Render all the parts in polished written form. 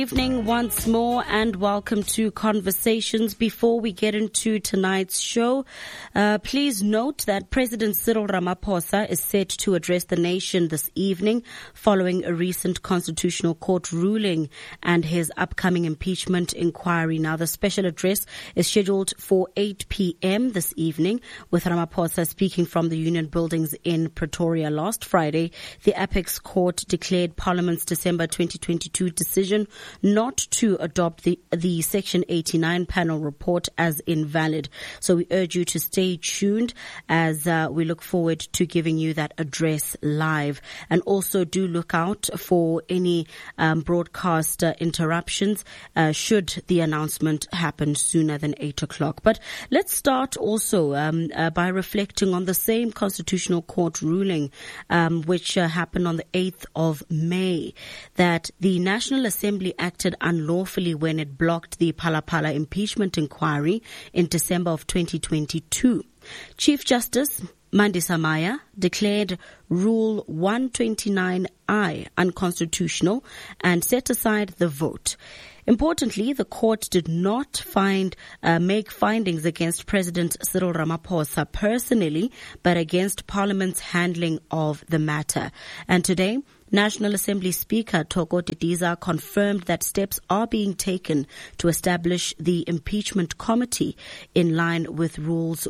Evening once more and welcome to Conversations. Before we get into tonight's show, please note that President Cyril Ramaphosa is set to address the nation this evening following a recent Constitutional Court ruling and his upcoming impeachment inquiry. Now, the special address is scheduled for 8 p.m. this evening, with Ramaphosa speaking from the Union Buildings in Pretoria. Last Friday, the Apex Court declared Parliament's December 2022 decision not to adopt the Section 89 panel report as invalid. So we urge you to stay tuned as we look forward to giving you that address live. And also do look out for any broadcast interruptions should the announcement happen sooner than 8 o'clock. But let's start also by reflecting on the same Constitutional Court ruling which happened on the 8th of May, that the National Assembly acted unlawfully when it blocked the Phala Phala impeachment inquiry in December of 2022. Chief Justice Mandisa Maya declared Rule 129I unconstitutional and set aside the vote. Importantly, the court did not make findings against President Cyril Ramaphosa personally, but against Parliament's handling of the matter. And today, National Assembly Speaker Thoko Didiza confirmed that steps are being taken to establish the impeachment committee in line with Rules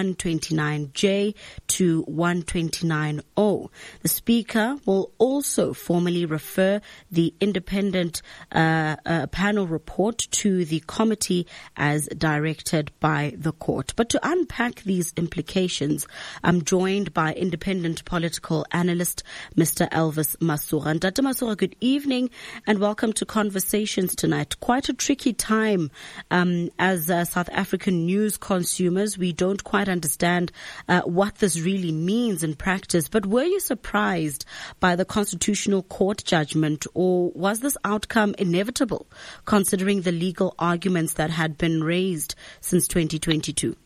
129J to 129O. The Speaker will also formally refer the independent panel report to the committee as directed by the court. But to unpack these implications, I'm joined by independent political analyst Mr. Elvis Masura. Dr. Masura, good evening and welcome to Conversations tonight. Quite a tricky time as South African news consumers. We don't quite understand what this really means in practice, but were you surprised by the Constitutional Court judgment, or was this outcome inevitable considering the legal arguments that had been raised since 2022?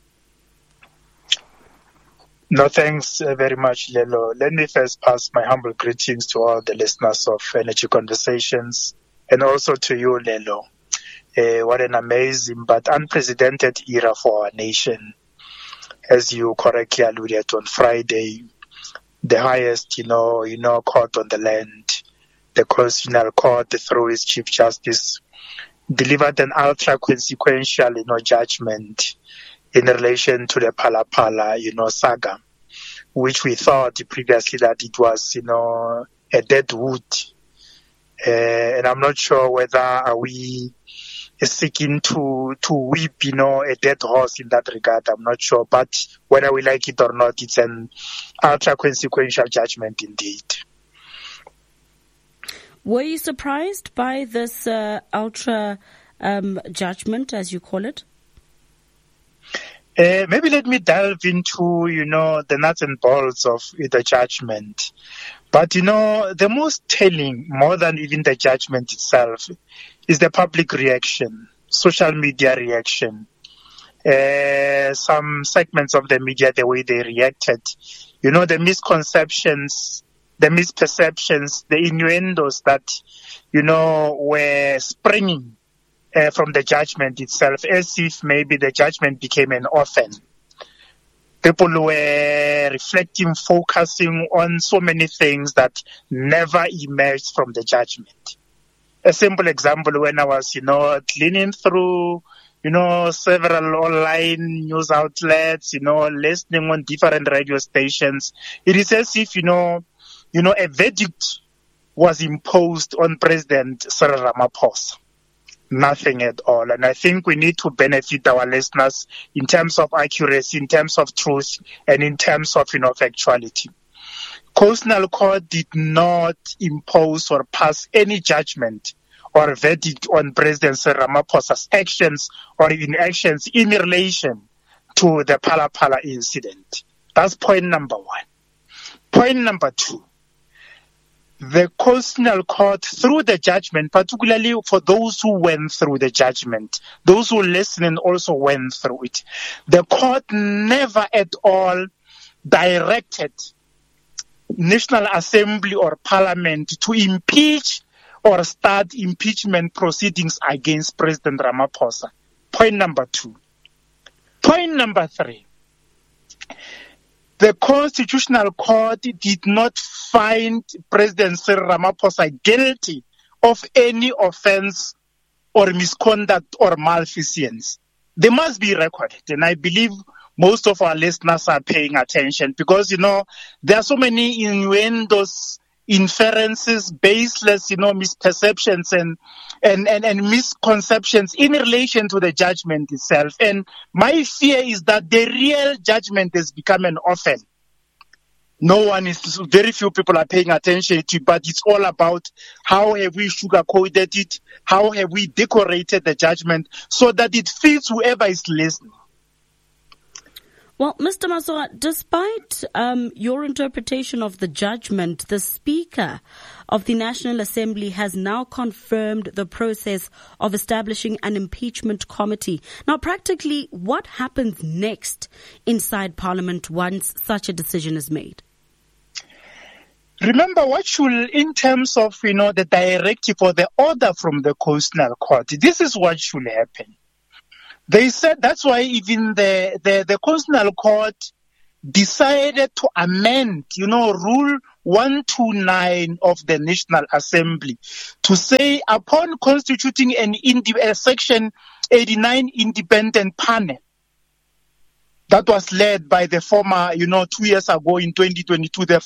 No, thanks very much, Lelo. Let me first pass my humble greetings to all the listeners of Energy Conversations and also to you, Lelo. What an amazing but unprecedented era for our nation. As you correctly alluded on Friday, the highest, court on the land, the Constitutional Court through its Chief Justice, delivered an ultra-consequential, judgment in relation to the Phala Phala, saga, which we thought previously that it was, a dead wood. And I'm not sure whether are we seeking to whip, a dead horse in that regard. I'm not sure, but whether we like it or not, it's an ultra-consequential judgment indeed. Were you surprised by this ultra judgment, as you call it? Maybe let me delve into, the nuts and bolts of the judgment. But, the most telling, more than even the judgment itself, is the public reaction, social media reaction. Some segments of the media, the way they reacted, the misconceptions, the misperceptions, the innuendos that, were springing from the judgment itself, as if maybe the judgment became an orphan. People were reflecting, focusing on so many things that never emerged from the judgment. A simple example, when I was, cleaning through, several online news outlets, listening on different radio stations, it is as if, a verdict was imposed on President Cyril Ramaphosa. Nothing at all. And I think we need to benefit our listeners in terms of accuracy, in terms of truth, and in terms of, factuality. Constitutional Court did not impose or pass any judgment or verdict on President Cyril Ramaphosa's actions or inactions in relation to the Phala Phala incident. That's point number one. Point number two. The Constitutional Court, through the judgment, particularly for those who went through the judgment, those who listened and also went through it, the court never at all directed National Assembly or Parliament to impeach or start impeachment proceedings against President Ramaphosa. Point number 2. Point number 3. The Constitutional Court did not find President Cyril Ramaphosa guilty of any offense or misconduct or malfeasance. They must be recorded, and I believe most of our listeners are paying attention because, there are so many innuendos, inferences, baseless, misperceptions and misconceptions in relation to the judgment itself. And my fear is that the real judgment has become an orphan. Very few people are paying attention to it, but it's all about how have we sugar-coated it, how have we decorated the judgment so that it fits whoever is listening. Well, Mr. Masoa, despite your interpretation of the judgment, the Speaker of the National Assembly has now confirmed the process of establishing an impeachment committee. Now, practically, what happens next inside Parliament once such a decision is made? Remember, in terms of, the directive or the order from the Constitutional Court, this is what should happen. They said that's why even the Constitutional Court decided to amend, Rule 129 of the National Assembly to say upon constituting a Section 89 independent panel that was led by the former, 2 years ago in 2022, the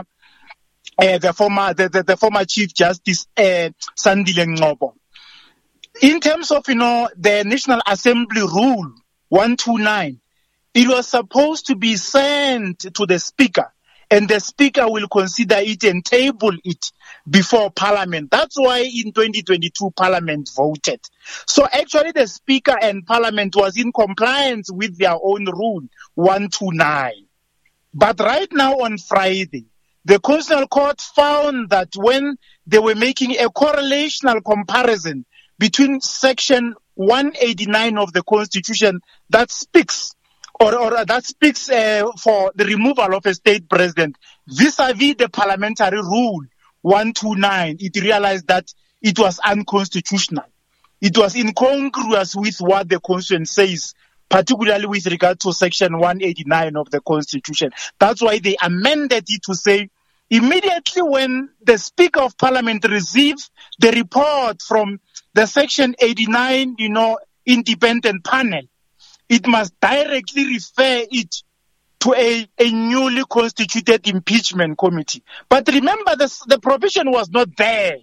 former Chief Justice Sandile Ngcobo. In terms of, the National Assembly Rule 129, it was supposed to be sent to the Speaker, and the Speaker will consider it and table it before Parliament. That's why in 2022 Parliament voted. So actually the Speaker and Parliament was in compliance with their own Rule 129. But right now on Friday, the Constitutional Court found that when they were making a correlational comparison between Section 189 of the Constitution that speaks for the removal of a state president vis-a-vis the parliamentary rule 129, it realized that it was unconstitutional. It was incongruous with what the Constitution says, particularly with regard to Section 189 of the Constitution. That's why they amended it to say immediately when the Speaker of Parliament receives the report from the Section 89, independent panel, it must directly refer it to a newly constituted impeachment committee. But remember, the provision was not there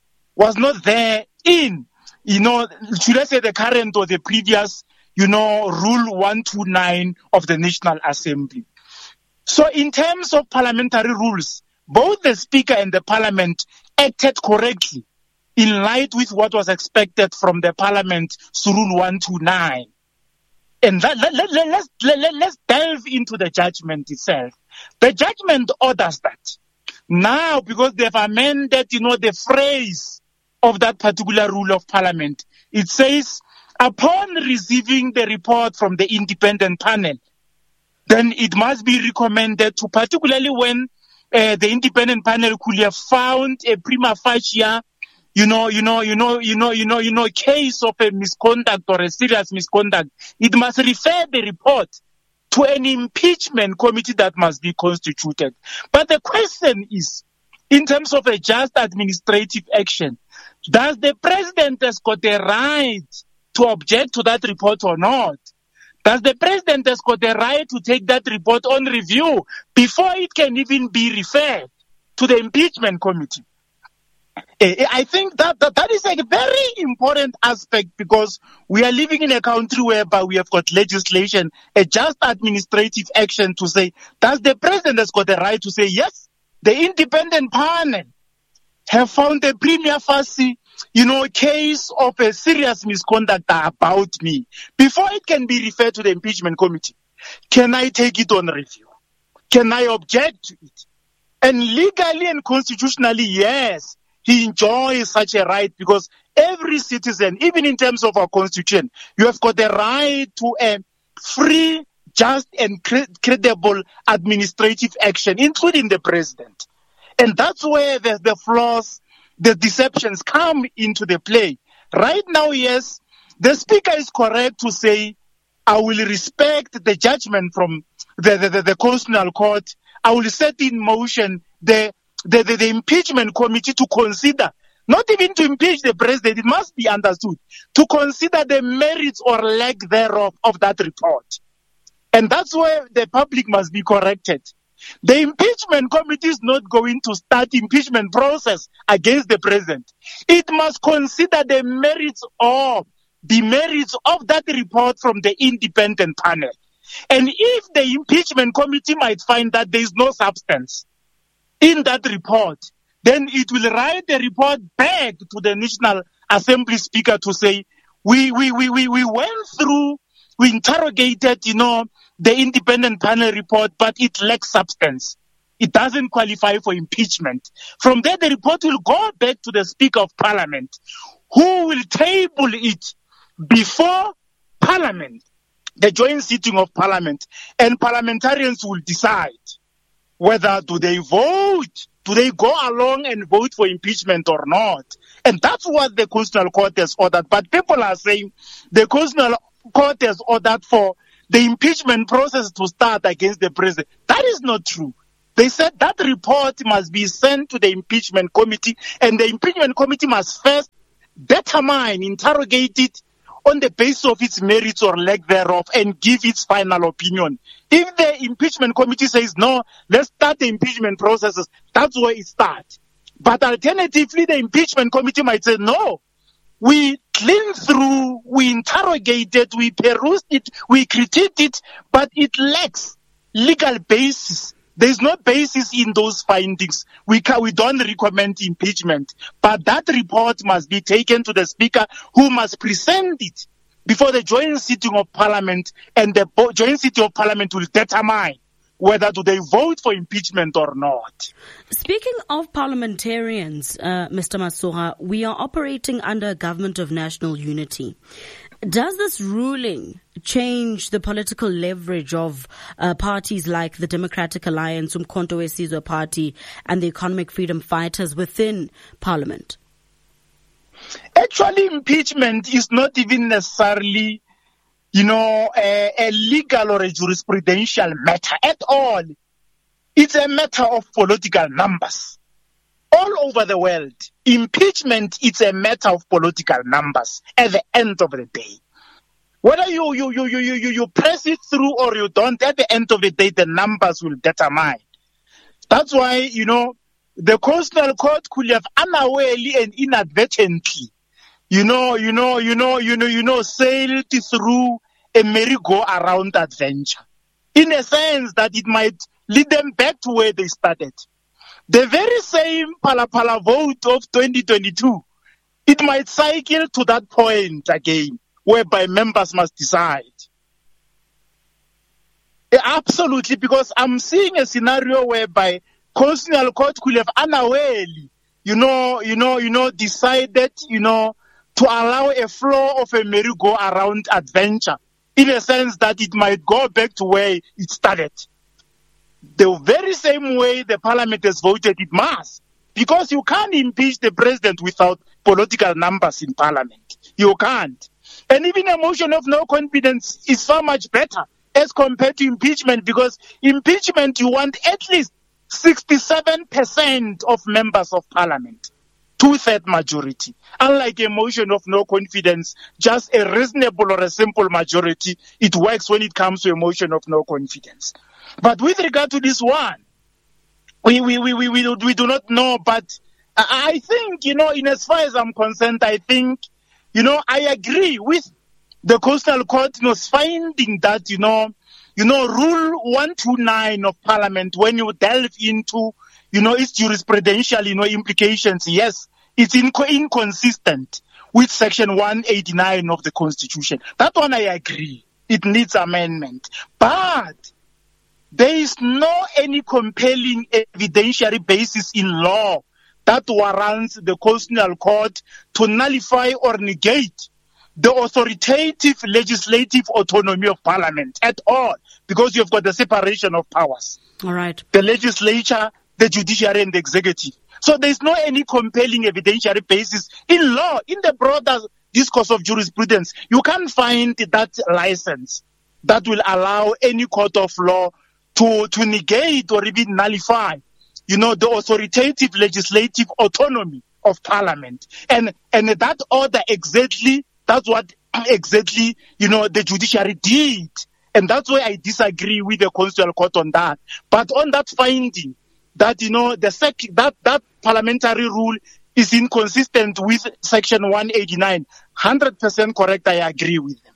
in, should I say the current or the previous, Rule 129 of the National Assembly. So in terms of parliamentary rules, both the Speaker and the Parliament acted correctly in light with what was expected from the Parliament's Rule 129. And let's delve into the judgment itself. The judgment orders that now, because they've amended, the phrase of that particular rule of Parliament, it says, upon receiving the report from the independent panel, then it must be recommended to, particularly when the independent panel could have found a prima facie, case of a misconduct or a serious misconduct, it must refer the report to an impeachment committee that must be constituted. But the question is, in terms of a just administrative action, does the president has got a right to object to that report or not? Does the president has got a right to take that report on review before it can even be referred to the impeachment committee? I think that is a very important aspect because we are living in a country whereby we have got legislation, a just administrative action to say, does the president has got a right to say, yes, the independent panel have found a prima facie, case of a serious misconduct about me. Before it can be referred to the impeachment committee, can I take it on review? Can I object to it? And legally and constitutionally, yes, he enjoys such a right because every citizen, even in terms of our constitution, you have got a right to a free, just and credible administrative action, including the president. And that's where the flaws the deceptions come into the play. Right now, yes, the Speaker is correct to say, I will respect the judgment from the Constitutional Court. I will set in motion the impeachment committee to consider, not even to impeach the president, it must be understood, to consider the merits or lack thereof of that report. And that's where the public must be corrected. The impeachment committee is not going to start impeachment process against the president. It must consider the merits of that report from the independent panel. And if the impeachment committee might find that there is no substance in that report, then it will write the report back to the National Assembly Speaker to say, we went through, we interrogated, the independent panel report, but it lacks substance. It doesn't qualify for impeachment. From there, the report will go back to the Speaker of Parliament, who will table it before Parliament, the joint sitting of Parliament, and parliamentarians will decide whether do they vote, do they go along and vote for impeachment or not. And that's what the Constitutional Court has ordered. But people are saying the Constitutional Court has ordered for the impeachment process to start against the president. That is not true. They said that report must be sent to the impeachment committee, and the impeachment committee must first determine, interrogate it on the basis of its merits or lack thereof, and give its final opinion. If the impeachment committee says, no, let's start the impeachment processes, that's where it starts. But alternatively, the impeachment committee might say, no, we cleaned through, we interrogated, we perused it, we critiqued it, but it lacks legal basis. There's no basis in those findings. We don't recommend impeachment. But that report must be taken to the Speaker, who must present it before the joint sitting of Parliament, and the joint sitting of Parliament will determine whether do they vote for impeachment or not. Speaking of parliamentarians, Mr. Masora, we are operating under a government of national unity. Does this ruling change the political leverage of parties like the Democratic Alliance, Umkhonto we Sizwe Party, and the Economic Freedom Fighters within Parliament? Actually, impeachment is not even necessarily a legal or a jurisprudential matter at all. It's a matter of political numbers. All over the world, impeachment is a matter of political numbers at the end of the day. Whether you press it through or you don't, at the end of the day, the numbers will determine. That's why, the Constitutional Court could have unawarely and inadvertently sailed through a merry-go-round adventure, in a sense that it might lead them back to where they started. The very same Phala vote of 2022, it might cycle to that point again, whereby members must decide. Absolutely, because I'm seeing a scenario whereby Constitutional Court could have unawarely, decided, to allow a flow of a merry-go-round adventure, in a sense that it might go back to where it started. The very same way the Parliament has voted, it must. Because you can't impeach the president without political numbers in Parliament. You can't. And even a motion of no confidence is so much better as compared to impeachment, because impeachment, you want at least 67% of members of Parliament. 2/3 majority. Unlike a motion of no confidence, just a reasonable or a simple majority, it works when it comes to a motion of no confidence. But with regard to this one, we do not know, but I think, in as far as I'm concerned, I think, I agree with the Constitutional Court, finding that, Rule 129 of Parliament, when you delve into, its jurisprudential, implications, yes, it's inconsistent with Section 189 of the Constitution. That one I agree. It needs amendment. But there is no any compelling evidentiary basis in law that warrants the Constitutional Court to nullify or negate the authoritative legislative autonomy of Parliament at all, because you've got the separation of powers. All right. The legislature, the judiciary, and the executive. So there's no any compelling evidentiary basis in law, in the broader discourse of jurisprudence. You can't find that license that will allow any court of law to negate or even nullify, the authoritative legislative autonomy of Parliament. And that order exactly, that's what exactly, the judiciary did. And that's why I disagree with the Constitutional Court on that. But on that finding that, that parliamentary rule is inconsistent with Section 189, 100% correct, I agree with them.